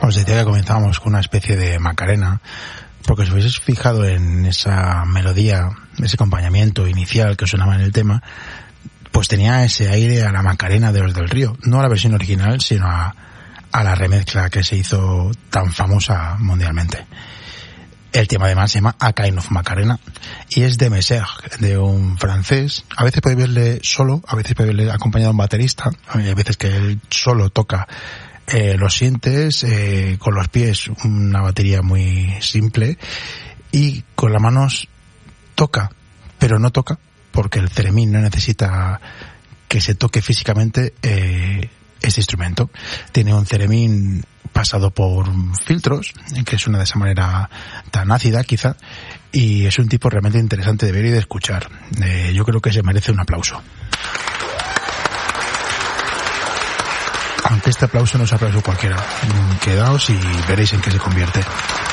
Os decía que comenzábamos con una especie de Macarena, porque si hubieses fijado en esa melodía, ese acompañamiento inicial que sonaba en el tema, pues tenía ese aire a la Macarena de Los del Río, no a la versión original, sino a la remezcla que se hizo tan famosa mundialmente. El tema además se llama A Kind of Macarena y es de Messer, de un francés. A veces puede verle solo, a veces puede verle acompañado de un baterista, hay veces que él solo toca. Lo sientes con los pies, una batería muy simple, y con las manos toca, pero no toca porque el theremin no necesita que se toque físicamente este instrumento. Tiene un theremin pasado por filtros, que suena de esa manera tan ácida quizá, y es un tipo realmente interesante de ver y de escuchar. Yo creo que se merece un aplauso. Aunque este aplauso no es aplauso cualquiera. Quedaos y veréis en qué se convierte.